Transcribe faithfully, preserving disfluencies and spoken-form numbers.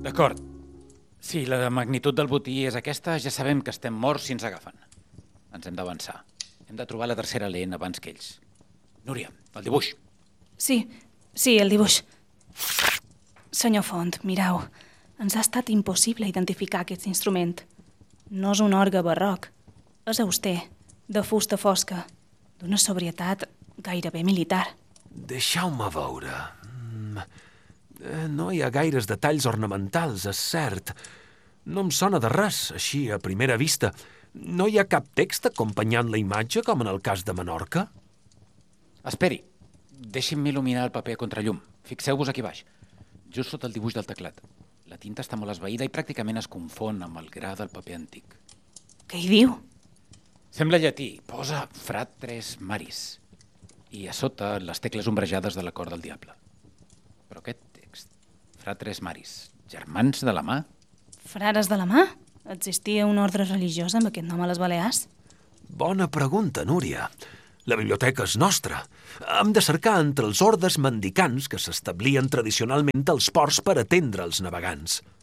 D'acord. Si la magnitud del botí és aquesta, ja sabem que estem morts si ens agafen. Ens hem d'avançar. Hem de trobar la tercera lent abans que ells. Núria, el dibuix. Sí, sí, el dibuix. Senyor Font, mireu, ens ha estat impossible identificar aquest instrument. No és un orgue barroc. És auster, de fusta fosca, d'una sobrietat gairebé militar. Deixeu-me veure. No hi ha gaires detalls ornamentals, és cert. No em sona de res, així, a primera vista. No hi ha cap text acompanyant la imatge, com en el cas de Menorca? Esperi. Deixi'm il·luminar el paper a contrallum. Fixeu-vos aquí baix, just sota el dibuix del teclat. La tinta està molt esvaïda i pràcticament es confon amb el gra del paper antic. Què hi diu? Sembla llatí. Posa fratres maris. I a sota les tecles ombrejades de l'acord del diable. Però aquest text, fratres maris, germans de la mà? Frares de la mà? Existia un ordre religiós amb aquest nom a les Balears? Bona pregunta, Núria. La biblioteca és nostra. Hem de cercar entre els ordes mendicants que s'establien tradicionalment als ports per atendre els navegants.